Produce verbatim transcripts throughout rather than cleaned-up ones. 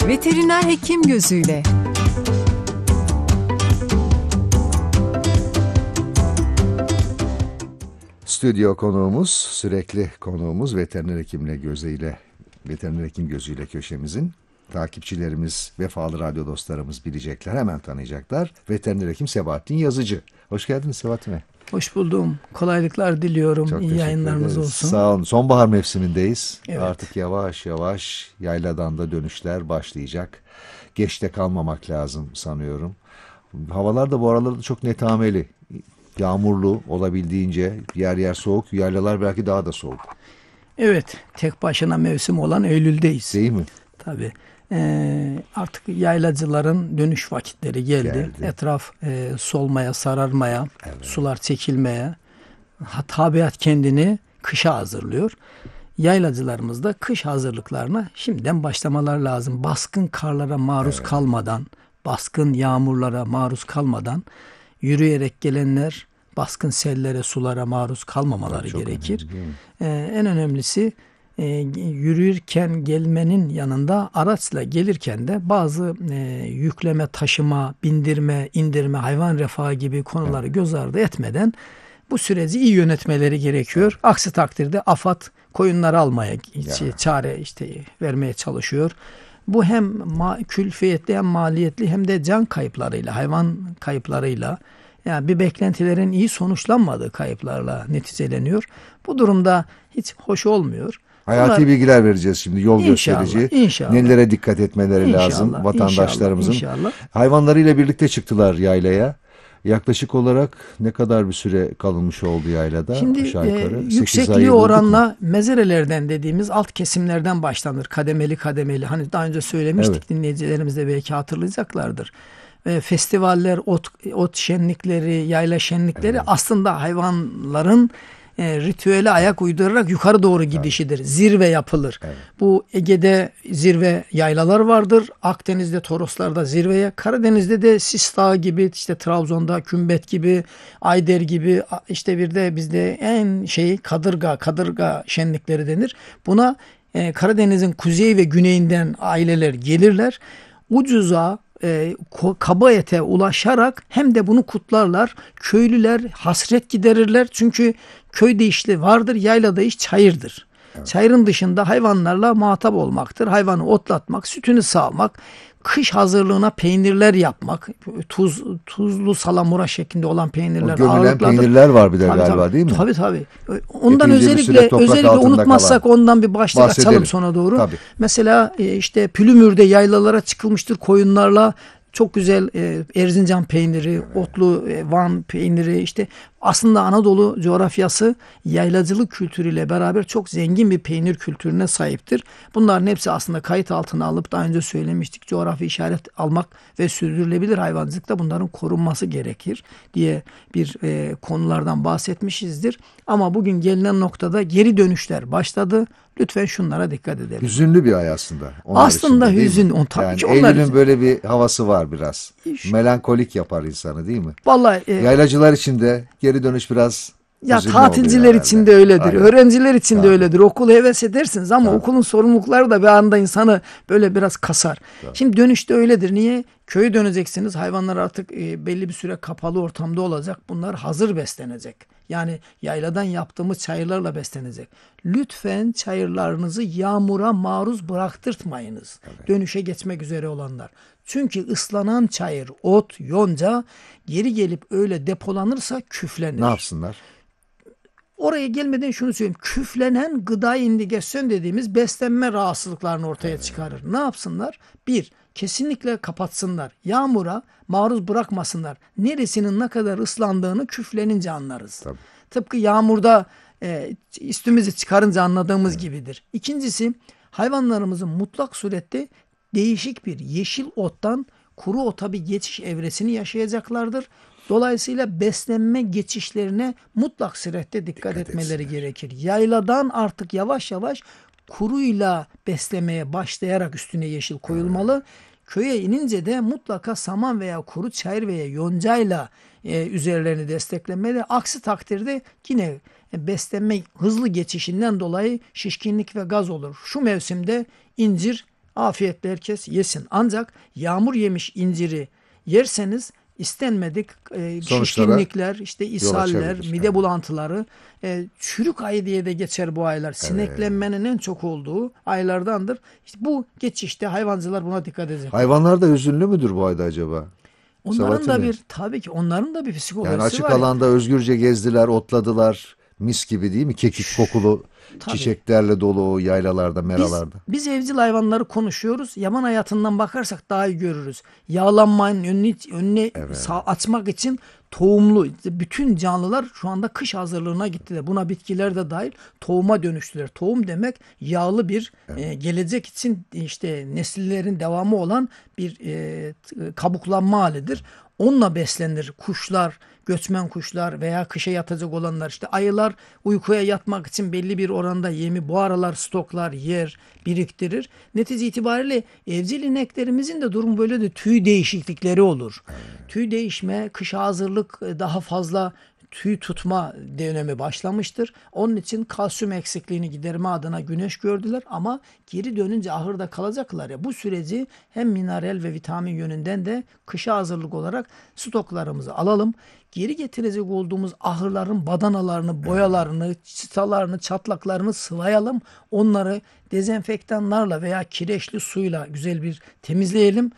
Veteriner hekim gözüyle. Stüdyo konuğumuz, sürekli konuğumuz veteriner hekimle gözüyle, veteriner hekim gözüyle köşemizin takipçilerimiz, vefalı radyo dostlarımız bilecekler, hemen tanıyacaklar. Veteriner hekim Sebahattin Yazıcı. Hoş geldiniz Sebahattin Bey. Hoş buldum. Kolaylıklar diliyorum. Çok İyi yayınlarınız ederiz. olsun. Sağ olun. Sonbahar mevsimindeyiz. Evet. Artık yavaş yavaş yayladan da dönüşler başlayacak. Geçte kalmamak lazım sanıyorum. Havalar da bu aralarda çok netameli. Yağmurlu olabildiğince, yer yer soğuk. Yaylalar belki daha da soğuk. Evet. Tek başına mevsim olan Eylül'deyiz. Değil mi? Tabii. Ee, artık yaylacıların dönüş vakitleri geldi. Geldi. Etraf e, solmaya, sararmaya, Evet. sular çekilmeye. Ha, tabiat kendini kışa hazırlıyor. Yaylacılarımız da kış hazırlıklarına şimdiden başlamalar lazım. Baskın karlara maruz Evet. kalmadan, baskın yağmurlara maruz kalmadan yürüyerek gelenler baskın sellere, sulara maruz kalmamaları Çok gerekir. önemli, değil mi? Ee, en önemlisi e, yürürken gelmenin yanında araçla gelirken de bazı e, yükleme, taşıma, bindirme, indirme, hayvan refahı gibi konuları göz ardı etmeden bu süreci iyi yönetmeleri gerekiyor. Aksi takdirde AFAD koyunları almaya Ya. çare işte vermeye çalışıyor. Bu hem ma- külfiyetli hem maliyetli hem de can kayıplarıyla, hayvan kayıplarıyla, yani bir beklentilerin iyi sonuçlanmadığı kayıplarla neticeleniyor. Bu durumda hiç hoş olmuyor. Hayati Bunlar- bilgiler vereceğiz şimdi. Yol İnşallah, gösterici. inşallah. Nelere dikkat etmeleri İnşallah, lazım vatandaşlarımızın. inşallah, inşallah. Hayvanlarıyla birlikte çıktılar yaylaya. Yaklaşık olarak ne kadar bir süre kalınmış oldu yaylada? Şimdi Aşağı e, yukarı. sekiz yüksekliği ayı bulduk mu? oranla mezerelerden dediğimiz alt kesimlerden başlanır. Kademeli kademeli. Hani daha önce söylemiştik, Evet. dinleyicilerimiz de belki hatırlayacaklardır. E, festivaller, ot, ot şenlikleri, yayla şenlikleri aslında hayvanların e, ritüele ayak uydurarak yukarı doğru gidişidir. Zirve yapılır. Evet. Bu Ege'de zirve yaylalar vardır. Akdeniz'de Toroslar'da zirveye, Karadeniz'de de Sis Dağı gibi, işte Trabzon'da Kümbet gibi, Ayder gibi, işte bir de bizde en şey Kadırga, Kadırga şenlikleri denir. Buna e, Karadeniz'in kuzey ve güneyinden aileler gelirler. Ucuza e, ko- kaba ete ulaşarak hem de bunu kutlarlar. Köylüler hasret giderirler. Çünkü köyde işli vardır, yaylada iş çayırdır. Çayırın dışında hayvanlarla muhatap olmaktır. Hayvanı otlatmak, sütünü sağmak, kış hazırlığına peynirler yapmak, tuz tuzlu salamura şeklinde olan peynirler O gömülen ağırlıkladır. peynirler var bir de Tabii, galiba tabii. değil mi? Tabii tabii. Ondan Epeyce bir süre özellikle toprak özellikle altında unutmazsak kalan. ondan bir başlık Bahsedelim. açalım sona doğru. Tabii. Mesela e, işte Pülümür'de yaylalara çıkılmıştır koyunlarla. Çok güzel e, Erzincan peyniri, otlu e, Van peyniri, işte aslında Anadolu coğrafyası yaylacılık kültürüyle beraber çok zengin bir peynir kültürüne sahiptir. Bunların hepsi aslında kayıt altına alıp daha önce söylemiştik, coğrafi işaret almak ve sürdürülebilir hayvancılıkta bunların korunması gerekir diye bir e, konulardan bahsetmişizdir. Ama bugün gelinen noktada geri dönüşler başladı. Lütfen şunlara dikkat edelim. Hüzünlü bir ay aslında. Onlar Aslında için de, değil hüzün, mi? o tabii yani ki onlar Eylül'ün için. böyle bir havası var biraz. İş- Melankolik yapar insanı değil mi? Vallahi e, Yaylacılar için de geri dönüş biraz ya hüzünlü tatilciler oluyor için herhalde. de öyledir. Aynen. Öğrenciler için Tabii. de öyledir. Okul heves edersiniz ama Tabii. okulun sorumlulukları da bir anda insanı böyle biraz kasar. Şimdi dönüşte öyledir. Niye? Köye döneceksiniz. Hayvanlar artık e, belli bir süre kapalı ortamda olacak. Bunlar hazır beslenecek. Yani yayladan yaptığımız çayırlarla beslenecek. Lütfen çayırlarınızı yağmura maruz bıraktırtmayınız. Dönüşe geçmek üzere olanlar. Çünkü ıslanan çayır, ot, yonca geri gelip öyle depolanırsa küflenir. Ne yapsınlar? Oraya gelmeden şunu söyleyeyim. Küflenen gıda indigesyon dediğimiz beslenme rahatsızlıklarını ortaya çıkarır. Ne yapsınlar? Bir, kesinlikle kapatsınlar. Yağmura maruz bırakmasınlar. Neresinin ne kadar ıslandığını küflenince anlarız. Tabii. Tıpkı yağmurda e, üstümüzü çıkarınca anladığımız gibidir. İkincisi, hayvanlarımızın mutlak surette değişik bir yeşil ottan kuru ota bir geçiş evresini yaşayacaklardır. Dolayısıyla beslenme geçişlerine mutlak surette dikkat, Dikkat etmeleri etsinler. gerekir. Yayladan artık yavaş yavaş kuruyla beslemeye başlayarak üstüne yeşil koyulmalı. Köye inince de mutlaka saman veya kuru çayır veya yoncayla e, üzerlerini desteklemeli. Aksi takdirde yine e, beslenme hızlı geçişinden dolayı şişkinlik ve gaz olur. Şu mevsimde incir afiyetle herkes yesin. Ancak yağmur yemiş inciri yerseniz istenmedik e, Sonuçlara şişkinlikler, işte ishaller, açabilir. mide Evet. bulantıları, e, çürük ayı diye de geçer bu aylar. Sineklenmenin en çok olduğu aylardandır. İşte bu geçişte hayvancılar buna dikkat edecek. Hayvanlar da hüzünlü müdür bu ayda acaba? Onların da Sabahattin Bey. bir tabii ki onların da bir psikolojisi Yani açık var. ya. alanda özgürce gezdiler, otladılar. Mis gibi değil mi? Kekik kokulu Tabii. çiçeklerle dolu o yaylalarda, Biz, meralarda. biz evcil hayvanları konuşuyoruz. Yaban hayatından bakarsak daha iyi görürüz. Yağlanmanın önünü, önüne sağ, açmak için tohumlu bütün canlılar şu anda kış hazırlığına gittiler. Buna bitkiler de dahil tohuma dönüştüler. Tohum demek yağlı bir e, gelecek için işte nesillerin devamı olan bir e, t- kabuklanma halidir. Onunla beslenir kuşlar, göçmen kuşlar veya kışa yatacak olanlar. İşte ayılar uykuya yatmak için belli bir oranda yemi bu aralar stoklar, yer, biriktirir. Netice itibariyle evcil ineklerimizin de durum böyle de tüy değişiklikleri olur. Tüy değişme, kışa hazırlık e, daha fazla tüy tutma dönemi başlamıştır. Onun için kalsiyum eksikliğini giderme adına güneş gördüler ama geri dönünce ahırda kalacaklar ya bu süreci hem mineral ve vitamin yönünden de kışa hazırlık olarak stoklarımızı alalım. Geri getirecek olduğumuz ahırların badanalarını, boyalarını, çıtalarını, çatlaklarını sıvayalım. Onları dezenfektanlarla veya kireçli suyla güzel bir temizleyelim.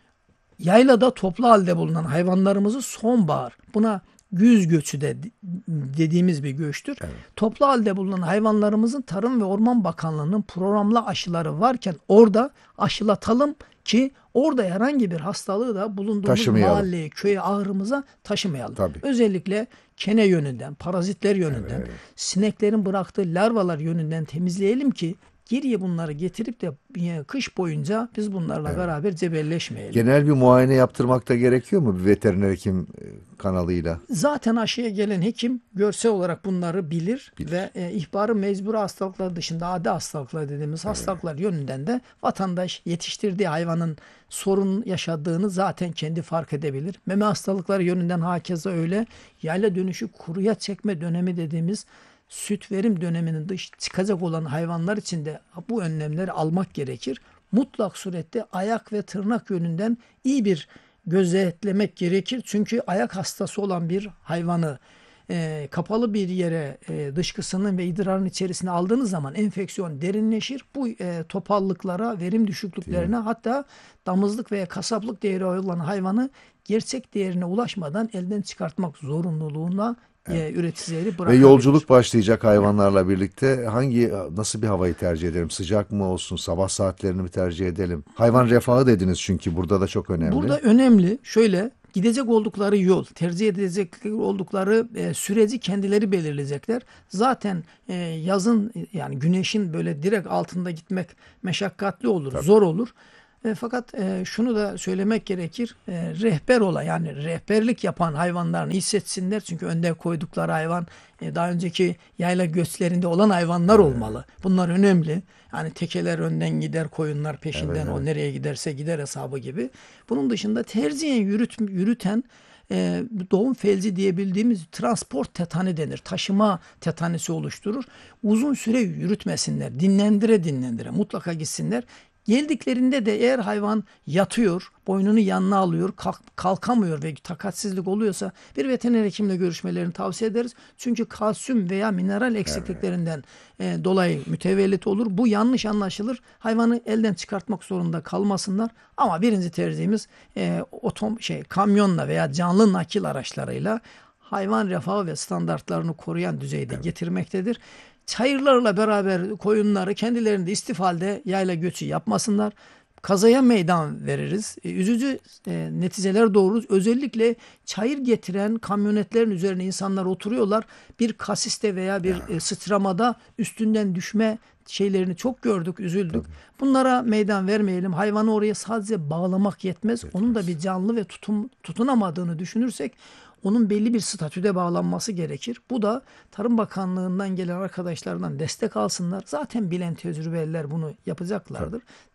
Yaylada toplu halde bulunan hayvanlarımızı sonbahar, buna güz göçü de dediğimiz bir göçtür. Evet. Toplu halde bulunan hayvanlarımızın Tarım ve Orman Bakanlığı'nın programlı aşıları varken orada aşılatalım ki orada herhangi bir hastalığı da bulunduğumuz Taşımayalım. mahalleye, köye, ahırımıza taşımayalım. Tabii. Özellikle kene yönünden, parazitler yönünden, Evet. sineklerin bıraktığı larvalar yönünden temizleyelim ki geriye bunları getirip de e, kış boyunca biz bunlarla beraber cebelleşmeyelim. Genel bir muayene yaptırmak da gerekiyor mu bir veteriner hekim e, kanalıyla? Zaten aşıya gelen hekim görsel olarak bunları bilir, Bilir. ve e, ihbarı mecburi hastalıklar dışında adi hastalıklar dediğimiz hastalıklar yönünden de vatandaş yetiştirdiği hayvanın sorun yaşadığını zaten kendi fark edebilir. Meme hastalıkları yönünden hakeza öyle. Yayla dönüşü kuruya çekme dönemi dediğimiz süt verim döneminin dış çıkacak olan hayvanlar için de bu önlemleri almak gerekir. Mutlak surette ayak ve tırnak yönünden iyi bir gözetlemek gerekir. Çünkü ayak hastası olan bir hayvanı e, kapalı bir yere e, dışkısının ve idrarın içerisine aldığınız zaman enfeksiyon derinleşir. Bu e, topallıklara, verim düşüklüklerine hatta damızlık veya kasaplık değeri olan hayvanı gerçek değerine ulaşmadan elden çıkartmak zorunluluğuna e, üreticileri Ve bırakabilir. yolculuk başlayacak hayvanlarla birlikte hangi nasıl bir havayı tercih edelim? Sıcak mı olsun? Sabah saatlerini mi tercih edelim? Hayvan refahı dediniz çünkü burada da çok önemli. Burada önemli şöyle gidecek oldukları yol, tercih edecek oldukları e, süreci kendileri belirleyecekler. Zaten e, yazın yani güneşin böyle direkt altında gitmek meşakkatli olur, zor olur. E, fakat e, şunu da söylemek gerekir. E, rehber olan yani rehberlik yapan hayvanlarını hissetsinler. Çünkü önde koydukları hayvan e, daha önceki yayla göçlerinde olan hayvanlar olmalı. Bunlar önemli. Yani tekeler önden gider, koyunlar peşinden Evet, evet. o nereye giderse gider hesabı gibi. Bunun dışında tercihen yürüt, yürüten e, doğum felci diyebildiğimiz transport tetani denir. Taşıma tetanisi oluşturur. Uzun süre yürütmesinler. Dinlendire dinlendire mutlaka gitsinler. Geldiklerinde de eğer hayvan yatıyor, boynunu yanına alıyor, kalk, kalkamıyor ve takatsizlik oluyorsa bir veteriner hekimle görüşmelerini tavsiye ederiz. Çünkü kalsiyum veya mineral eksikliklerinden e, dolayı mütevellit olur. Bu yanlış anlaşılır. Hayvanı elden çıkartmak zorunda kalmasınlar. Ama birinci tercihimiz e, otom şey kamyonla veya canlı nakil araçlarıyla hayvan refahı ve standartlarını koruyan düzeyde getirmektedir. Çayırlarla beraber koyunları kendilerinde istifalde yayla göçü yapmasınlar. Kazaya meydan veririz. E, üzücü e, neticeler doğururuz. Özellikle çayır getiren kamyonetlerin üzerine insanlar oturuyorlar. Bir kasiste veya bir e, sıçramada üstünden düşme şeylerini çok gördük, üzüldük. Bunlara meydan vermeyelim. Hayvanı oraya sadece bağlamak yetmez. Onun da bir canlı ve tutum, tutunamadığını düşünürsek onun belli bir statüde bağlanması gerekir. Bu da Tarım Bakanlığı'ndan gelen arkadaşlardan destek alsınlar. Zaten bilen tecrübeliler bunu yapacaklardır.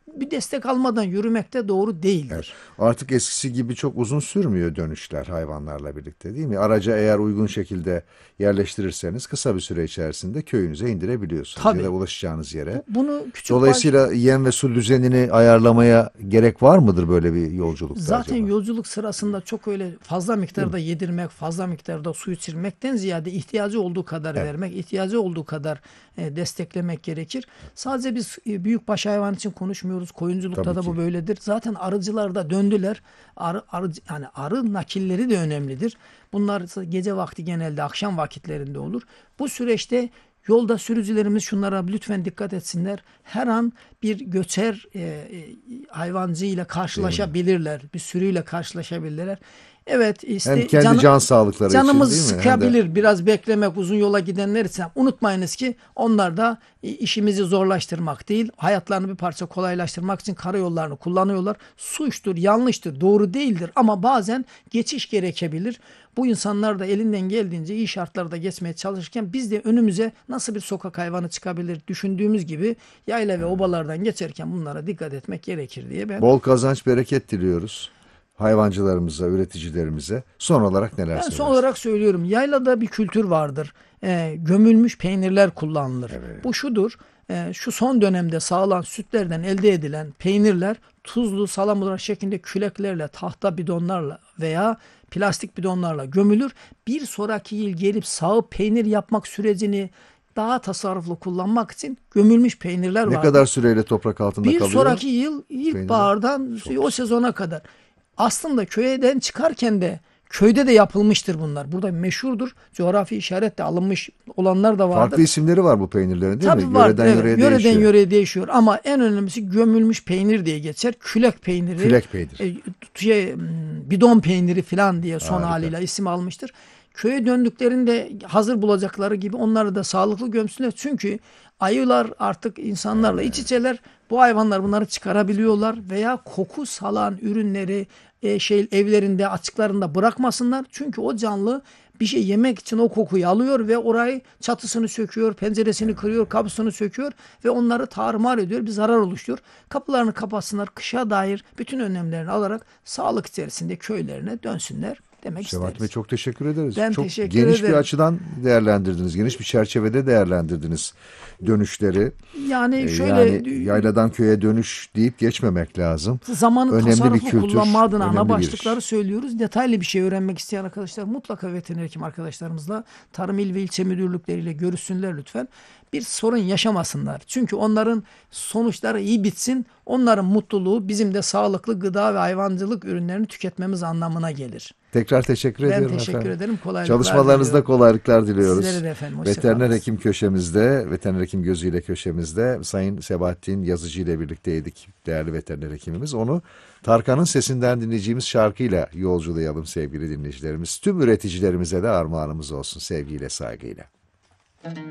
bir destek almadan yürümek de doğru değildir. Evet. Artık eskisi gibi çok uzun sürmüyor dönüşler hayvanlarla birlikte, değil mi? Araca eğer uygun şekilde yerleştirirseniz kısa bir süre içerisinde köyünüze indirebiliyorsunuz. Tabii. Ya da ulaşacağınız yere. Bunu küçük Dolayısıyla yem ve su düzenini ayarlamaya gerek var mıdır böyle bir yolculukta Zaten acaba? yolculuk sırasında çok öyle fazla miktarda yedirmek, fazla miktarda su içirmekten ziyade ihtiyacı olduğu kadar Evet. vermek, ihtiyacı olduğu kadar e, desteklemek gerekir. Sadece biz e, büyükbaş hayvan için konuşmuyoruz. Koyunculukta Tabii da ki. bu böyledir. Zaten arıcılar da döndüler. Arı, arı, yani arı nakilleri de önemlidir. Bunlar gece vakti genelde akşam vakitlerinde olur. Bu süreçte yolda sürücülerimiz şunlara lütfen dikkat etsinler. Her an bir göçer e, e, hayvancı ile karşılaşabilirler. Bir sürüyle karşılaşabilirler. Evet işte Hem kendi canı- can sağlıkları için, canımız değil mi? Hem de- sıkabilir. Biraz beklemek, uzun yola gidenler için. Unutmayınız ki onlar da e, işimizi zorlaştırmak değil, hayatlarını bir parça kolaylaştırmak için karayollarını kullanıyorlar. Suçtur, yanlıştır, doğru değildir ama bazen geçiş gerekebilir. Bu insanlar da elinden geldiğince iyi şartlarda geçmeye çalışırken biz de önümüze nasıl bir sokak hayvanı çıkabilir düşündüğümüz gibi yayla ve obalardan geçerken bunlara dikkat etmek gerekir diye ben Bol kazanç, bereket diliyoruz hayvancılarımıza, üreticilerimize. Son olarak neler Ben söylersiniz? son olarak söylüyorum. Yaylada bir kültür vardır. Ee, gömülmüş peynirler kullanılır. Bu şudur. e, şu son dönemde sağlanan sütlerden elde edilen peynirler tuzlu salamura şeklinde küleklerle, tahta bidonlarla veya plastik bidonlarla gömülür. Bir sonraki yıl gelip sağıp peynir yapmak sürecini daha tasarruflu kullanmak için gömülmüş peynirler Ne vardır. kadar süreyle toprak altında Bir kalıyor? sonraki yıl ilkbahardan o sezona kadar. Aslında köyden çıkarken de köyde de yapılmıştır bunlar. Burada meşhurdur. Coğrafi işaretle alınmış olanlar da vardır. Farklı isimleri var bu peynirlerin, değil Tabii mi? var. Yöreden evet. yöreye Yöreden değişiyor. yöreye değişiyor. Ama en önemlisi gömülmüş peynir diye geçer. Külek peyniri. Külek peyniri. e, şey, m, bidon peyniri falan diye son Harika. haliyle isim almıştır. Köye döndüklerinde hazır bulacakları gibi onları da sağlıklı gömsünler. Çünkü ayılar artık insanlarla iç içeler. Bu hayvanlar bunları çıkarabiliyorlar veya koku salan ürünleri e, şey evlerinde açıklarında bırakmasınlar. Çünkü o canlı bir şey yemek için o kokuyu alıyor ve orayı çatısını söküyor, penceresini kırıyor, kapısını söküyor ve onları tarumar ediyor, bir zarar oluşturuyor. Kapılarını kapatsınlar, kışa dair bütün önlemlerini alarak sağlık içerisinde köylerine dönsünler demek Sebahat Bey, isteriz. çok teşekkür ederiz. Ben çok teşekkür geniş ederim. bir açıdan değerlendirdiniz. Geniş bir çerçevede değerlendirdiniz dönüşleri. Yani Ee, şöyle yani yayladan köye dönüş deyip geçmemek lazım. zamanı önemli bir tasarruflu kültür, kullanma adına önemli ana bir başlıkları iş. söylüyoruz. Detaylı bir şey öğrenmek isteyen arkadaşlar mutlaka veteriner hekim arkadaşlarımızla tarım il ve ilçe müdürlükleriyle görüşsünler lütfen. Bir sorun yaşamasınlar. Çünkü onların sonuçları iyi bitsin. Onların mutluluğu bizim de sağlıklı gıda ve hayvancılık ürünlerini tüketmemiz anlamına gelir. Tekrar teşekkür Ben ediyorum teşekkür efendim. ederim. Kolaylıklar Çalışmalarınızda diliyorum. kolaylıklar diliyoruz. Sizlere de efendim. Hoşça Veteriner kalınız. hekim köşemizde, veteriner hekim gözüyle köşemizde Sayın Sebahattin Yazıcı ile birlikteydik, değerli veteriner hekimimiz. Onu Tarkan'ın sesinden dinleyeceğimiz şarkıyla yolculayalım sevgili dinleyicilerimiz. Tüm üreticilerimize de armağanımız olsun sevgiyle, saygıyla.